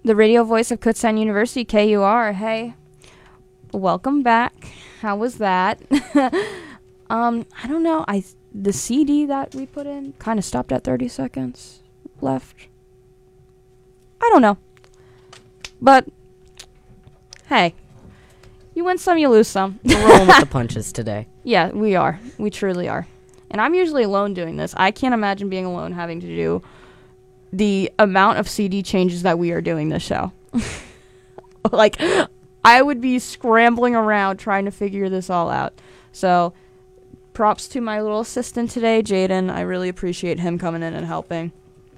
the radio voice of Kutztown University, KUR. Hey, welcome back. How was that? I don't know. The CD that we put in kind of stopped at 30 seconds left. I don't know. But, hey, you win some, you lose some. We're rolling with the punches today. Yeah, we are. We truly are. And I'm usually alone doing this. I can't imagine being alone having to do the amount of CD changes that we are doing this show. Like, I would be scrambling around trying to figure this all out. So, props to my little assistant today, Jaden. I really appreciate him coming in and helping.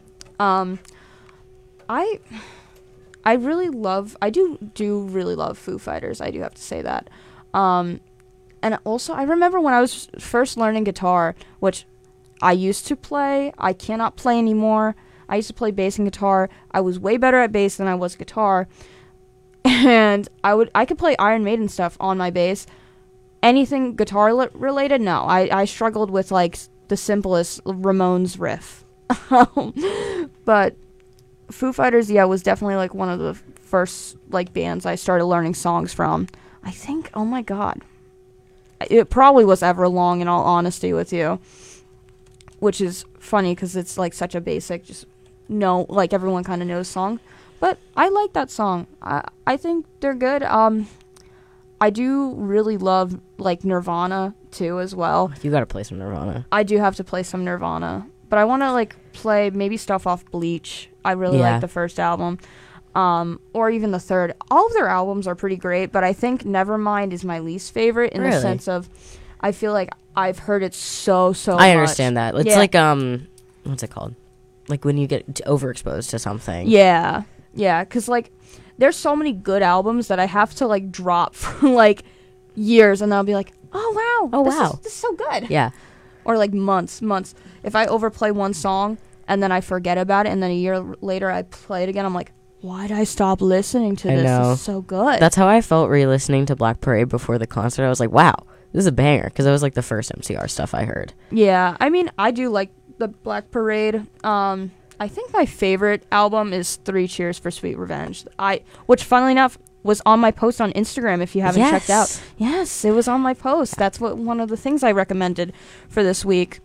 I do really love Foo Fighters. I do have to say that. And also, I remember when I was first learning guitar, which I used to play. I cannot play anymore. I used to play bass and guitar. I was way better at bass than I was guitar. And I could play Iron Maiden stuff on my bass. Anything guitar related, no. I struggled with, like, the simplest Ramones riff. But Foo Fighters, yeah, was definitely, like, one of the first, like, bands I started learning songs from. I think, oh my god. It probably was Everlong, in all honesty with you. Which is funny, because it's, like, such a basic, just, no, like, everyone kind of knows song. But I like that song. I think they're good. I do really love, like, Nirvana, too, as well. You gotta play some Nirvana. I do have to play some Nirvana. But I want to, like, play maybe stuff off Bleach. I really like the first album. Or even the third. All of their albums are pretty great, but I think Nevermind is my least favorite in the sense of I feel like I've heard it so much. I understand that. It's like, what's it called? Like when you get overexposed to something. Yeah. Yeah, because, like, there's so many good albums that I have to, like, drop for, like, years, and I'll be like, oh, wow. This is so good. Yeah. Or, like, months. If I overplay one song, and then I forget about it, and then a year later I play it again, I'm like, why did I stop listening to this? This is so good. That's how I felt re-listening to Black Parade before the concert. I was like, wow, this is a banger, because that was, like, the first MCR stuff I heard. Yeah, I mean, I do like the Black Parade. I think my favorite album is 3 Cheers for Sweet Revenge. Which, funnily enough, was on my post on Instagram if you haven't checked out. Yes, it was on my post. That's one of the things I recommended for this week.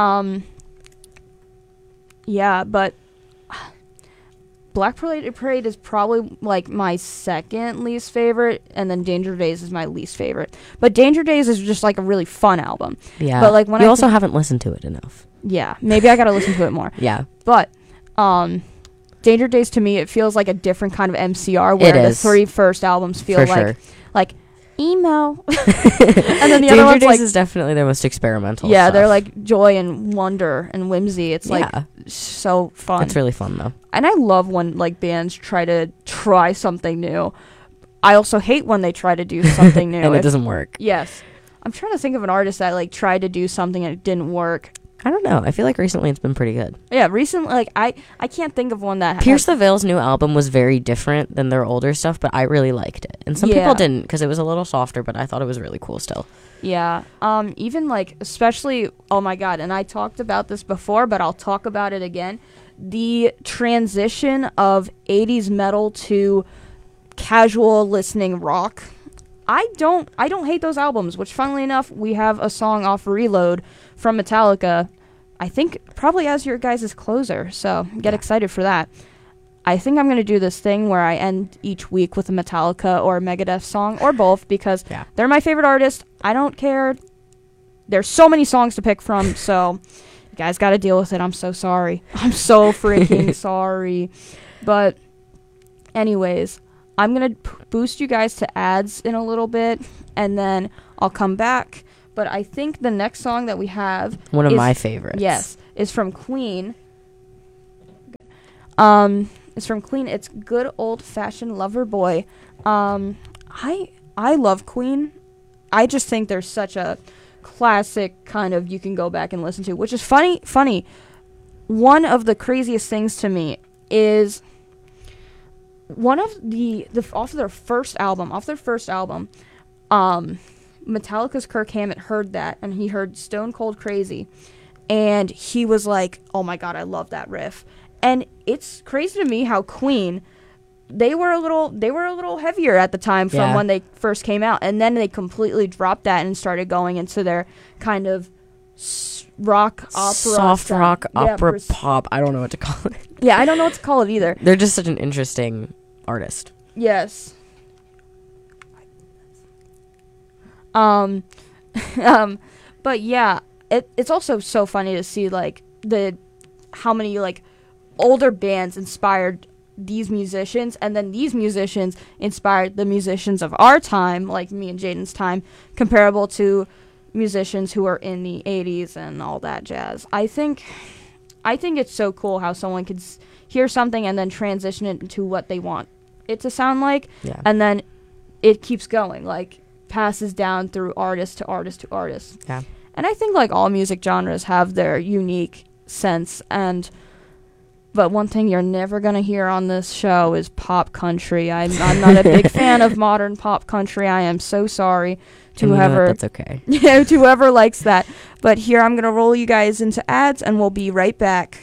Yeah, but Black Parade is probably, like, my second least favorite, and then Danger Days is my least favorite. But Danger Days is just, like, a really fun album. Yeah. But, like, when you also haven't listened to it enough. Yeah, maybe I gotta listen to it more. Yeah. But Danger Days, to me, it feels like a different kind of MCR, where the 3 first albums feel like emo. And then the other one's, Danger Days like, is definitely their most experimental yeah, stuff. they're like joy and wonder and whimsy. It's like so fun. It's really fun, though. And I love when, like, bands try something new. I also hate when they try to do something new. And it doesn't work. Yes. I'm trying to think of an artist that, like, tried to do something and it didn't work. I don't know. I feel like recently it's been pretty good. Yeah, recently, like, I can't think of one that... Pierce the Veil's new album was very different than their older stuff, but I really liked it. And some people didn't, because it was a little softer, but I thought it was really cool still. Yeah. Even, like, especially... Oh, my God. And I talked about this before, but I'll talk about it again. The transition of 80s metal to casual listening rock. I don't hate those albums, which, funnily enough, we have a song off Reload from Metallica, I think probably as your guys' closer, so get excited for that. I think I'm going to do this thing where I end each week with a Metallica or a Megadeth song, or both, because they're my favorite artist. I don't care. There's so many songs to pick from, so you guys got to deal with it. I'm so sorry. I'm so freaking sorry. But anyways, I'm going to boost you guys to ads in a little bit, and then I'll come back. But I think the next song that we have... One of my favorites. Yes, is from Queen. It's from Queen. It's Good Old Fashioned Lover Boy. I love Queen. I just think they're such a classic kind of you can go back and listen to, which is funny. One of the craziest things to me is one of the off their first album, Metallica's Kirk Hammett heard that, and he heard Stone Cold Crazy, and he was like, oh my god, I love that riff. And it's crazy to me how Queen they were a little heavier at the time from when they first came out, and then they completely dropped that and started going into their kind of rock opera, soft rock opera pop. I don't know what to call it. Yeah, I don't know what to call it either. They're just such an interesting artist. Yes. But yeah, it's also so funny to see like how many like older bands inspired these musicians, and then these musicians inspired the musicians of our time, like me and Jaden's time, comparable to musicians who are in the 80s and all that jazz. I think it's so cool how someone could hear something and then transition it into what they want it to sound like, and then it keeps going, like passes down through artist to artist to artist. Yeah. And I think like all music genres have their unique sense, but one thing you're never going to hear on this show is pop country. I'm not a big fan of modern pop country. I am so sorry to whoever. That's okay. To whoever likes that. But here I'm going to roll you guys into ads, and we'll be right back.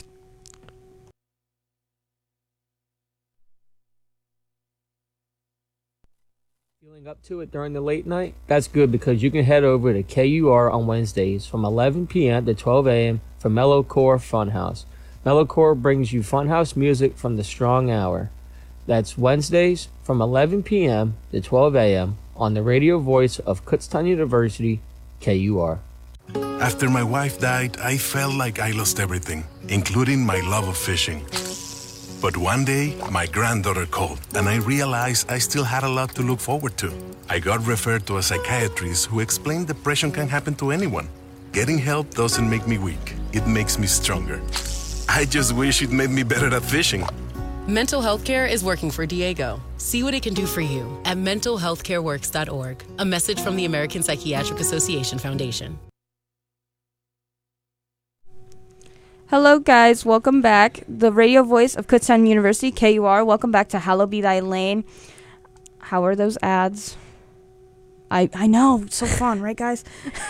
Feeling up to it during the late night? That's good, because you can head over to KUR on Wednesdays from 11 p.m. to 12 a.m. for Mellowcore Funhouse. Mellowcore brings you funhouse music from the strong hour. That's Wednesdays from 11 p.m. to 12 a.m. on the radio voice of Kutztown University, KUR. After my wife died, I felt like I lost everything, including my love of fishing. But one day, my granddaughter called, and I realized I still had a lot to look forward to. I got referred to a psychiatrist who explained depression can happen to anyone. Getting help doesn't make me weak. It makes me stronger. I just wish it made me better at fishing. Mental health care is working for Diego. See what it can do for you at mentalhealthcareworks.org. A message from the American Psychiatric Association Foundation. Hello, guys. Welcome back. The radio voice of Kutztown University, KUR. Welcome back to Hallowed Be Thy Lane. How are those ads? I know. It's so fun, right, guys?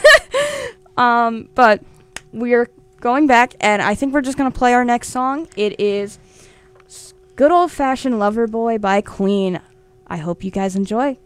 But we're going back, and I think we're just going to play our next song. It is Good Old Fashioned Lover Boy by Queen. I hope you guys enjoy.